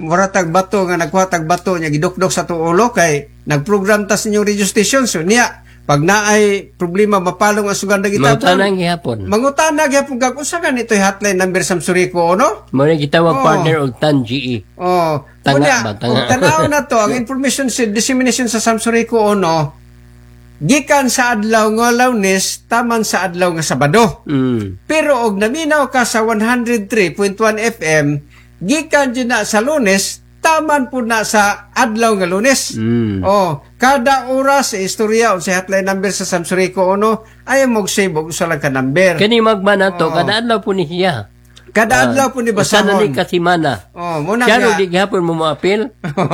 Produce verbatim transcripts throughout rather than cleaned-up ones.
muratag bato nga nagkuhatag bato niya gidukdok sa tuulo kay nagprogram tas inyong radio station so niya pag naay problema mapalong ang suganda gitapon. Mangutanang gihapon. Mangutanang gihapon kag usa ka nito'y hotline number Samsurico no? Mo na gitawag Oh. partner og Tan G E. Oh, Tanga Unya, ba, tanga? og tanaw na to ang information sa dissemination sa Samsurico ono gikan sa adlaw nga Lunes taman sa adlaw nga Sabado. Mm. Pero og naminaw ka sa one oh three point one F M gikan dyan na sa Lunes taman po na sa adlaw nga Lunes. Mm. Oh, kada oras sa istorya o sa hotline number sa Samsurico ono ay mo save og usa lang ka number. Kani magmana to Oh. kada adlaw po ni siya. Kada adlaw po ni Basta na basahon. ni kasimana. Oh, muna Siya ro nga. di gihapon mo mo-appeal.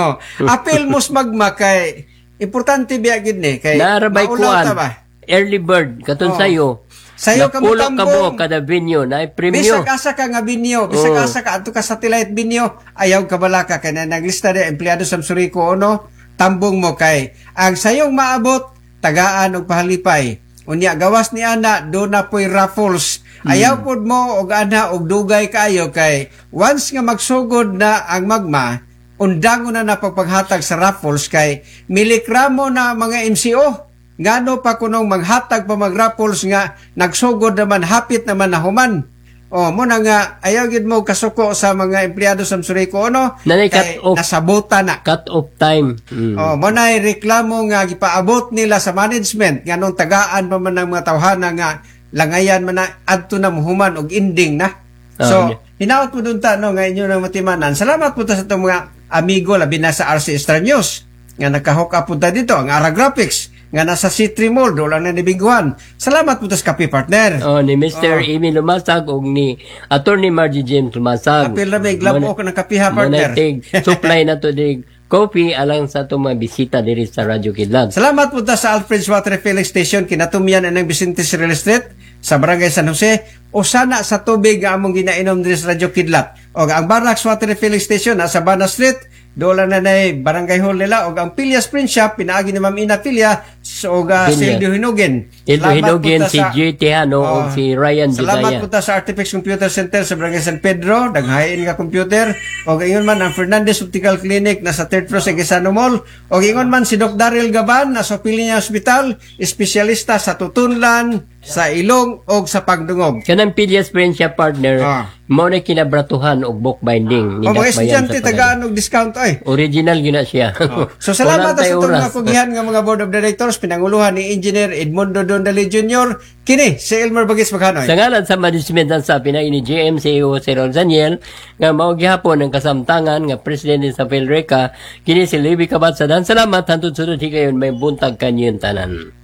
Apil mos magma kay importante biya gid ni kay Narabay maulaw ta kuan. ba? Early bird katon Oh. sayo. Sayo ka Napulo ka mutambong. mo kada venue na Bisag premyo. asa ka nga binyo, bisag Oh. asa ka adto ka satellite binyo, ayaw ka bala ka kay na naglista di empleyado sa Samsurico ono, tambong mo kay ang sayong maabot tagaan og pahalipay. Unya gawas ni ana do na poy raffles. Ayaw pod mo og ana og dugay kayo kay once nga magsugod na ang magma, undangon na na pagpaghatag sa raffles kay milikramo na mga M C O. Ngano pa kunong maghatag pa mag-raffles nga nagsugod naman hapit naman na human. O mo na nga ayaw gid mo kasuko sa mga empleyado sa Samsurico ono Nanay kay cut off. nasabuta na. Cut off time. Mm. Oh, mo na reklamo nga gipaabot nila sa management nganong tagaan pa man ng mga tawhana nga langayan man na adto na muhuman og ending na. So, Ah, hinaot mo dun ta no nga inyo nang matimanan. Salamat po ta sa itong mga amigo labi na sa R C Extra News nga nakahook up po ta dito ang Ara Graphics nga nasa C three Mall do lang na nibingguhan. Salamat po ta sa kape partner. Oh, ni Mister Oh. Emil Lumasag og ni Attorney Margie James Lumasag. Apil na may glabo ko ng kape ha partner. Monatig supply na to dig coffee alang sa itong mga bisita diri sa Radyo Kidlat. Salamat po ta sa Alfred's Water Refilling Station kinatumyan ng Vicente Real Estate sa Barangay San Jose o sana sa tubig nga among ginainom diri sa Radyo Kidlat. O ang Barracks Water Refilling Station nasa Bana Street dola na na Barangay Hall nila o ang Pilya Sprint Shop pinaagi ni Ma'am Ina Pilya o uh, Pilya. si Ildo Hinugen. Ildo Salamat Hinugen, po ta si sa- J. Tejano o Oh, si Ryan Salamat Judaya. po ta sa Artifex Computer Center sa Barangay San Pedro, daghain nga computer. O ingon man ang Fernandez Optical Clinic nasa third floor sa Quezano Mall. O ingon man si Doc Daryl Gaban nasa Pilinya Hospital, espesyalista sa tutunlan, sa ilong o sa pagdungog. Kanang Pilya Friendship partner, Ah. mo na kinabratuhan og book binding. O mga Nidakbayan estudyante sa tagaan og discount ay. original gina siya. So salamat Walang sa itong oras. mga kugihan nga mga board of directors pinanguluhan ni Engineer Edmundo Dondali Junior Kini si Elmer Bagis Maghanoy. Sa ngalan sa management sa pinay ni G M C E O si Ron Daniel nga mao gihapon ang kasamtangan nga presidente sa Philreca kini si Levi Kabatsadan. Salamat hantod sunod higayon may buntag kaniyong tanan.